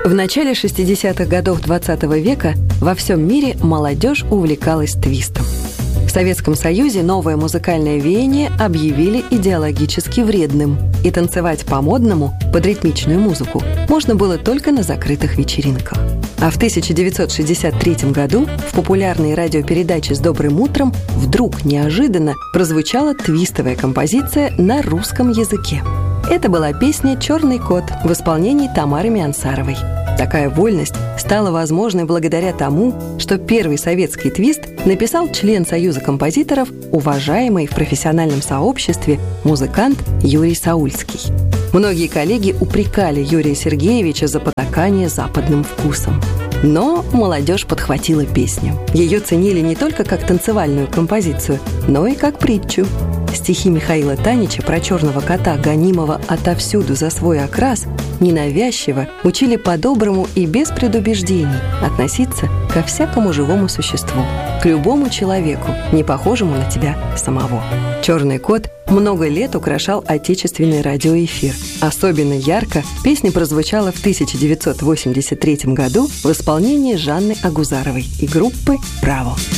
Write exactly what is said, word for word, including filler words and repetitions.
В начале шестидесятых годов двадцатого века во всем мире молодежь увлекалась твистом. В Советском Союзе новое музыкальное веяние объявили идеологически вредным, и танцевать по-модному под ритмичную музыку можно было только на закрытых вечеринках. А в тысяча девятьсот шестьдесят третьем году в популярной радиопередаче «С добрым утром» вдруг неожиданно прозвучала твистовая композиция на русском языке. Это была песня «Черный кот» в исполнении Тамары Миансаровой. Такая вольность стала возможной благодаря тому, что первый советский твист написал член Союза композиторов, уважаемый в профессиональном сообществе музыкант Юрий Саульский. Многие коллеги упрекали Юрия Сергеевича за потакание западным вкусом. Но молодежь подхватила песню. Ее ценили не только как танцевальную композицию, но и как притчу. Стихи Михаила Танича про черного кота, гонимого отовсюду за свой окрас, ненавязчиво учили по-доброму и без предубеждений относиться ко всякому живому существу, к любому человеку, не похожему на тебя самого. «Черный кот» много лет украшал отечественный радиоэфир. Особенно ярко песня прозвучала в тысяча девятьсот восемьдесят третьем году в исполнении Жанны Агузаровой и группы «Браво».